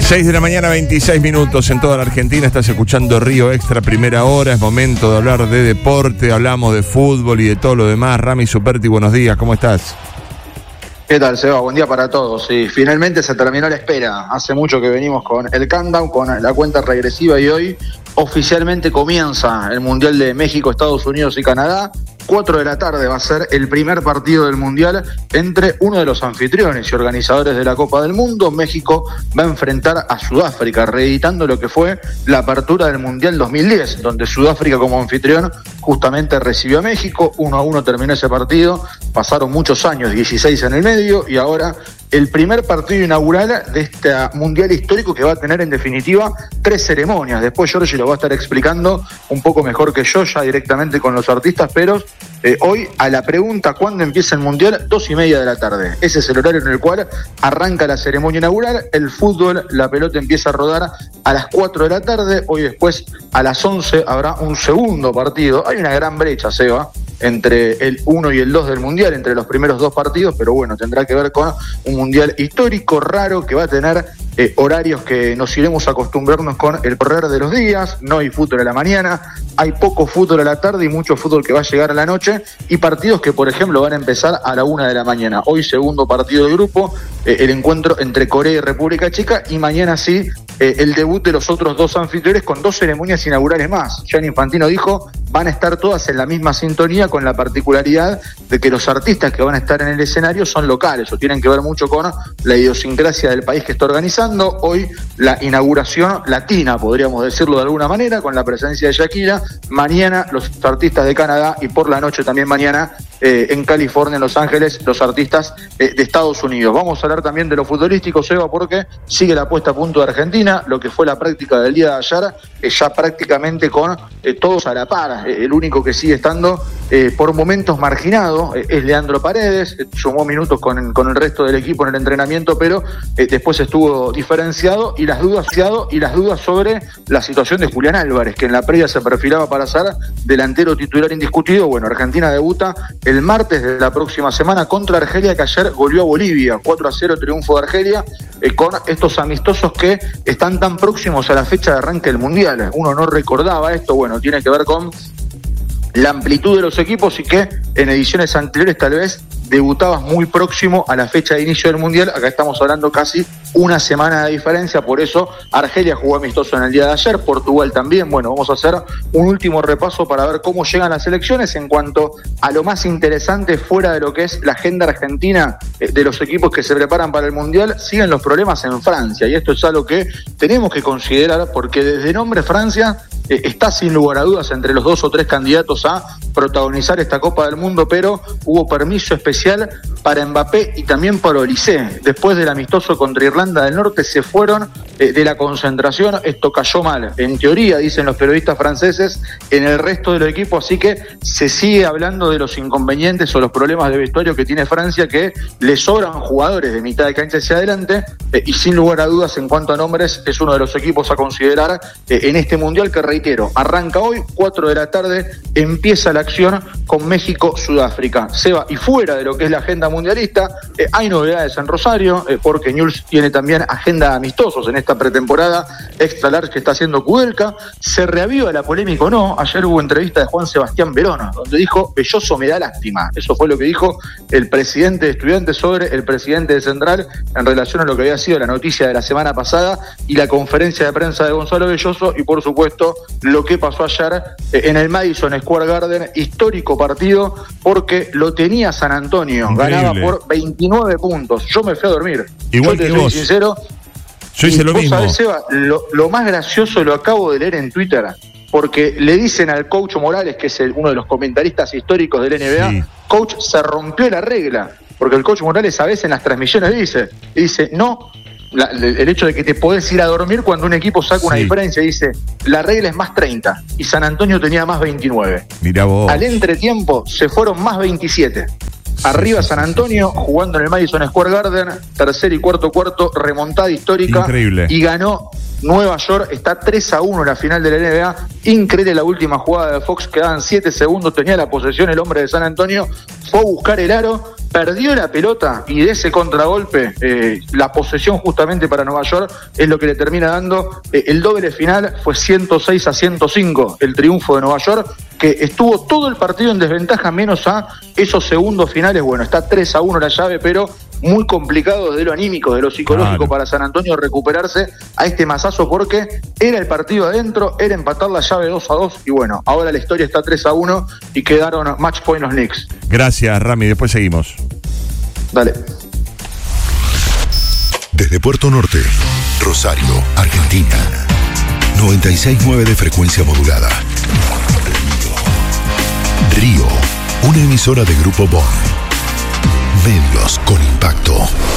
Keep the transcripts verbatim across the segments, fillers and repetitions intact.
seis de la mañana, veintiséis minutos en toda la Argentina. Estás escuchando Río Extra, primera hora. Es momento de hablar de deporte, hablamos de fútbol y de todo lo demás. Rami Superti, buenos días, ¿cómo estás? ¿Qué tal, Seba? Buen día para todos. Sí, finalmente se terminó la espera. Hace mucho que venimos con el countdown, con la cuenta regresiva, y hoy oficialmente comienza el Mundial de México, Estados Unidos y Canadá. cuatro de la tarde va a ser el primer partido del Mundial entre uno de los anfitriones y organizadores de la Copa del Mundo. México va a enfrentar a Sudáfrica, reeditando lo que fue la apertura del Mundial dos mil diez, donde Sudáfrica como anfitrión justamente recibió a México. Uno a uno terminó ese partido, pasaron muchos años, dieciséis en el medio, y ahora el primer partido inaugural de este Mundial histórico que va a tener en definitiva tres ceremonias. Después Giorgi lo va a estar explicando un poco mejor que yo, ya directamente con los artistas, pero eh, hoy a la pregunta ¿cuándo empieza el Mundial? Dos y media de la tarde. Ese es el horario en el cual arranca la ceremonia inaugural. El fútbol, la pelota empieza a rodar a las cuatro de la tarde. Hoy después a las once habrá un segundo partido. Hay una gran brecha, Seba, entre el uno y el dos del Mundial, entre los primeros dos partidos, pero bueno, tendrá que ver con un Mundial histórico, raro, que va a tener eh, horarios que nos iremos a acostumbrarnos con el correr de los días. No hay fútbol a la mañana, hay poco fútbol a la tarde y mucho fútbol que va a llegar a la noche, y partidos que, por ejemplo, van a empezar a la una de la mañana. Hoy segundo partido de grupo, eh, el encuentro entre Corea y República Checa, y mañana sí, eh, el debut de los otros dos anfitriones con dos ceremonias inaugurales más. Gianni Infantino dijo, van a estar todas en la misma sintonía, con la particularidad de que los artistas que van a estar en el escenario son locales o tienen que ver mucho con la idiosincrasia del país que está organizando. Hoy la inauguración latina, podríamos decirlo de alguna manera, con la presencia de Shakira. Mañana los artistas de Canadá, y por la noche también mañana eh, en California, en Los Ángeles, los artistas eh, de Estados Unidos. Vamos a hablar también de lo futbolístico, Seba, porque sigue la puesta a punto de Argentina, lo que fue la práctica del día de ayer, eh, ya prácticamente con eh, todos a la par. Eh, el único que sigue estando eh, por momentos marginado eh, es Leandro Paredes. Eh, sumó minutos con, con el resto del equipo en el entrenamiento, pero eh, después estuvo diferenciado, y las dudas y las dudas sobre la situación de Julián Álvarez, que en la previa se perfilaba para ser delantero titular indiscutido. Bueno, Argentina debuta el martes de la próxima semana contra Argelia, que ayer goleó a Bolivia, cuatro a cero triunfo de Argelia, eh, con estos amistosos que están tan próximos a la fecha de arranque del Mundial. Uno no recordaba esto, bueno, tiene que ver con la amplitud de los equipos, y que en ediciones anteriores tal vez debutabas muy próximo a la fecha de inicio del Mundial. Acá estamos hablando casi una semana de diferencia, por eso Argelia jugó amistoso en el día de ayer, Portugal también. Bueno, vamos a hacer un último repaso para ver cómo llegan las elecciones. En cuanto a lo más interesante fuera de lo que es la agenda argentina eh, de los equipos que se preparan para el Mundial, siguen los problemas en Francia, y esto es algo que tenemos que considerar, porque desde nombre Francia eh, está sin lugar a dudas entre los dos o tres candidatos a protagonizar esta Copa del Mundo, pero hubo permiso especial para Mbappé y también para Olise. Después del amistoso contra Irlanda del Norte se fueron eh, de la concentración. Esto cayó mal, en teoría, dicen los periodistas franceses, en el resto del equipo, así que se sigue hablando de los inconvenientes o los problemas de vestuario que tiene Francia, que le sobran jugadores de mitad de cancha hacia adelante, eh, y sin lugar a dudas, en cuanto a nombres, es uno de los equipos a considerar eh, en este Mundial, que, reitero, arranca hoy, cuatro de la tarde, empieza la acción con México-Sudáfrica. Seba, y fuera de lo que es la agenda mundialista, eh, hay novedades en Rosario, eh, porque Newell's tiene también agenda de amistosos en esta pretemporada extra large que está haciendo Kudelka. Se reaviva la polémica o no. Ayer hubo entrevista de Juan Sebastián Verona, donde dijo, Belloso me da lástima. Eso fue lo que dijo el presidente de Estudiantes sobre el presidente de Central en relación a lo que había sido la noticia de la semana pasada y la conferencia de prensa de Gonzalo Belloso, y por supuesto lo que pasó ayer eh, en el Madison Square Garden. Histórico partido, porque lo tenía San Antonio. Increíble. Ganaba por veintinueve puntos. Yo me fui a dormir. Igual Yo te que soy vos. sincero. Yo hice lo vos mismo. sabés, Seba, lo, lo más gracioso lo acabo de leer en Twitter, porque le dicen al coach Morales, que es el, uno de los comentaristas históricos del N B A, sí. Coach, se rompió la regla, porque el coach Morales a veces en las transmisiones dice, dice, no, la, el hecho de que te podés ir a dormir cuando un equipo saca sí. una diferencia, dice, la regla es más treinta, y San Antonio tenía más veintinueve. Mirá vos. Al entretiempo se fueron más veintisiete. Arriba San Antonio, jugando en el Madison Square Garden, tercer y cuarto cuarto, remontada histórica. Increíble. Y ganó Nueva York, está tres a uno en la final de la N B A. Increíble la última jugada de Fox, quedaban siete segundos, tenía la posesión el hombre de San Antonio, fue a buscar el aro, perdió la pelota y de ese contragolpe, eh, la posesión justamente para Nueva York es lo que le termina dando eh, el doble final. Fue ciento seis a ciento cinco el triunfo de Nueva York, que estuvo todo el partido en desventaja menos a esos segundos finales. Bueno, está tres a uno la llave, pero muy complicado desde lo anímico, de lo psicológico, claro, para San Antonio recuperarse a este masazo, porque era el partido adentro, era empatar la llave dos a dos, y bueno, ahora la historia está tres a uno y quedaron match point los Knicks. Gracias, Rami, después seguimos. Dale. Desde Puerto Norte, Rosario, Argentina. noventa y seis punto nueve de frecuencia modulada. Río, una emisora de Grupo Bon. Medios con impacto.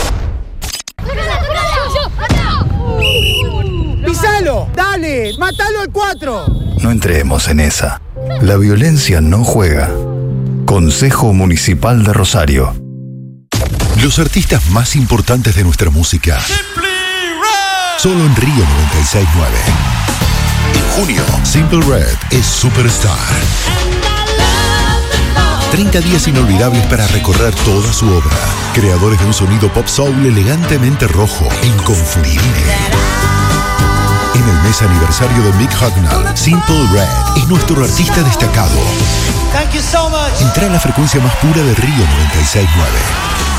¡Pisalo! ¡Dale! ¡Mátalo al cuatro! No entremos en esa. La violencia no juega. Consejo Municipal de Rosario. Los artistas más importantes de nuestra música. Solo en Río noventa y seis punto nueve. En junio, Simple Red es Superstar. treinta días inolvidables para recorrer toda su obra. Creadores de un sonido pop soul elegantemente rojo e inconfundible. En el mes aniversario de Mick Hucknall, Simple Red es nuestro artista destacado. Entra a la frecuencia más pura de Río noventa y seis punto nueve.